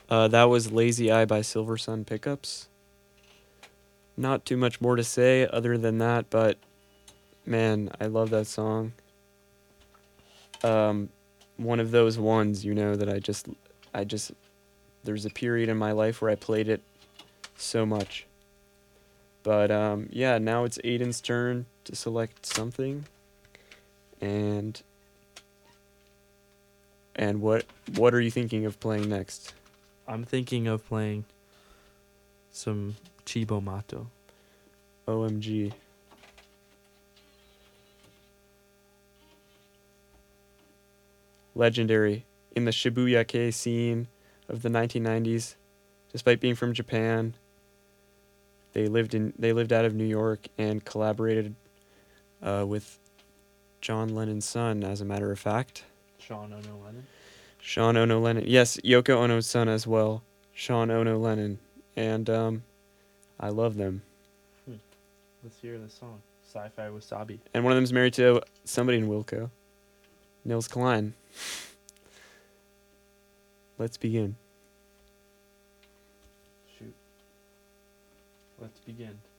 That was Lazy Eye by Silver Sun Pickups. Not too much more to say other than that, but man, I love that song. Um, One of those ones, that I just, there's a period in my life where I played it so much. But yeah, now it's Aiden's turn to select something, and what are you thinking of playing next? I'm thinking of playing some Chibo Mato. OMG. Legendary in the Shibuya-kei scene of the 1990s. Despite being from Japan, they lived out of New York and collaborated with John Lennon's son, as a matter of fact. Sean Ono Lennon. Sean Ono Lennon. Yes, Yoko Ono's son as well. Sean Ono Lennon. And I love them. Let's hear the song. Sci-Fi Wasabi. And one of them's married to somebody in Wilco. Nils Klein. Let's begin. Shoot. Let's begin.